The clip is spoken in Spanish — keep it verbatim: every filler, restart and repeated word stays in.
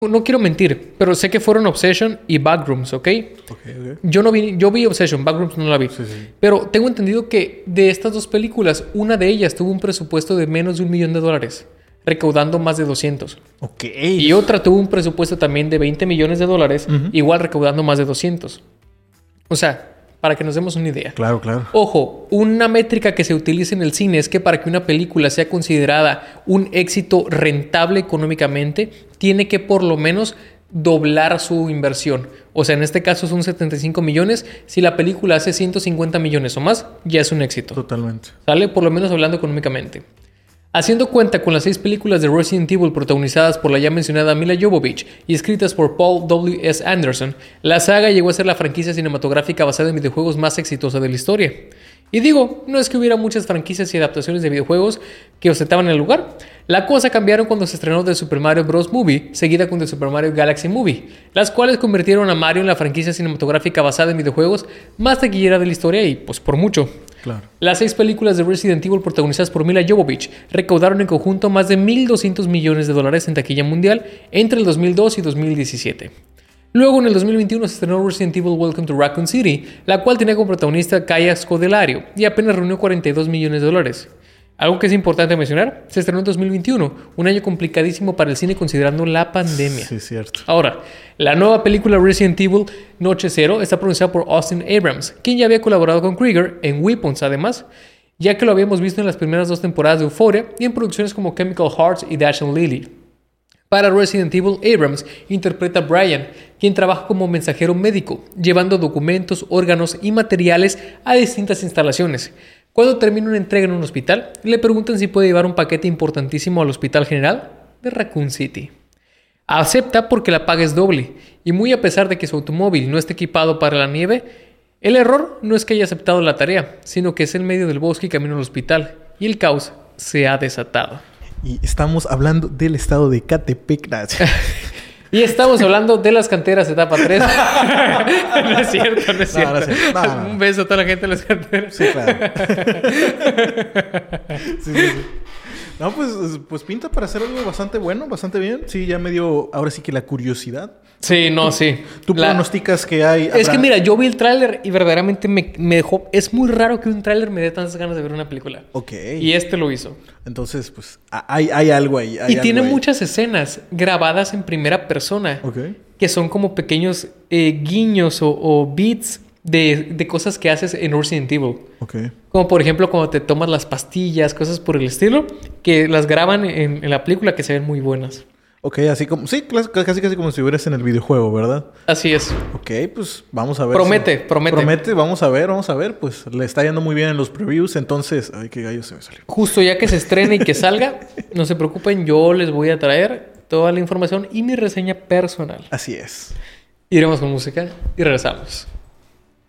No quiero mentir, pero sé que fueron Obsession y Backrooms, ¿ok? Okay, okay. Yo no vi, yo vi Obsession, Backrooms no la vi. Sí, sí. Pero tengo entendido que de estas dos películas, una de ellas tuvo un presupuesto de menos de un millón de dólares, recaudando más de doscientos. Ok. Y otra tuvo un presupuesto también de veinte millones de dólares, uh-huh. igual recaudando más de doscientos. O sea, para que nos demos una idea. Claro, claro. Ojo, una métrica que se utiliza en el cine es que para que una película sea considerada un éxito rentable económicamente, tiene que por lo menos doblar su inversión. O sea, en este caso son setenta y cinco millones. Si la película hace ciento cincuenta millones o más, ya es un éxito. Totalmente. ¿Sale? Por lo menos hablando económicamente. Haciendo cuenta con las seis películas de Resident Evil protagonizadas por la ya mencionada Mila Jovovich y escritas por Paul W S Anderson, la saga llegó a ser la franquicia cinematográfica basada en videojuegos más exitosa de la historia. Y digo, no es que hubiera muchas franquicias y adaptaciones de videojuegos que ostentaban el lugar. La cosa cambiaron cuando se estrenó The Super Mario Bros. Movie, seguida con The Super Mario Galaxy Movie, las cuales convirtieron a Mario en la franquicia cinematográfica basada en videojuegos más taquillera de la historia y pues por mucho. Claro. Las seis películas de Resident Evil protagonizadas por Mila Jovovich recaudaron en conjunto más de mil doscientos millones de dólares en taquilla mundial entre el dos mil dos y dos mil diecisiete. Luego, en el dos mil veintiuno, se estrenó Resident Evil Welcome to Raccoon City, la cual tenía como protagonista Kaya Scodelario y apenas reunió cuarenta y dos millones de dólares. Algo que es importante mencionar, se estrenó en dos mil veintiuno, un año complicadísimo para el cine considerando la pandemia. Sí, cierto. Ahora, la nueva película Resident Evil Noche Cero está pronunciada por Austin Abrams, quien ya había colaborado con Krieger en Weapons, además, ya que lo habíamos visto en las primeras dos temporadas de Euphoria y en producciones como Chemical Hearts y Dash and Lily. Para Resident Evil, Abrams interpreta a Brian, quien trabaja como mensajero médico, llevando documentos, órganos y materiales a distintas instalaciones. Cuando termina una entrega en un hospital, le preguntan si puede llevar un paquete importantísimo al Hospital General de Raccoon City. Acepta porque la paga es doble, y muy a pesar de que su automóvil no esté equipado para la nieve, el error no es que haya aceptado la tarea, sino que es en medio del bosque y camino al hospital, y el caos se ha desatado. Y estamos hablando del estado de Catepec. Y estamos hablando de las canteras etapa tres. No es cierto, no es cierto. No, no, no, no, no. Un beso a toda la gente de las canteras. Sí, claro. Sí, sí, sí. No, pues, pues pinta para hacer algo bastante bueno, bastante bien. Sí, ya me dio ahora sí que la curiosidad. Sí, no, sí. ¿Tú la... pronosticas que hay...? Es habrá... que mira, yo vi el tráiler y verdaderamente me, me dejó... Es muy raro que un tráiler me dé tantas ganas de ver una película. Ok. Y este lo hizo. Entonces, pues, hay, hay algo ahí. Hay y algo tiene ahí. muchas escenas grabadas en primera persona. Ok. Que son como pequeños eh, guiños o, o beats de, de cosas que haces en Resident Evil. Ok. Como por ejemplo cuando te tomas las pastillas, cosas por el estilo, que las graban en, en la película que se ven muy buenas. Ok, así como... Sí, casi casi como si estuvieras en el videojuego, ¿verdad? Así es. Ok, pues vamos a ver. Promete, si... promete. Promete, vamos a ver, vamos a ver. Pues le está yendo muy bien en los previews, entonces... Ay, qué gallo se me salió. Justo ya que se estrene y que salga, no se preocupen, yo les voy a traer toda la información y mi reseña personal. Así es. Iremos con música y regresamos.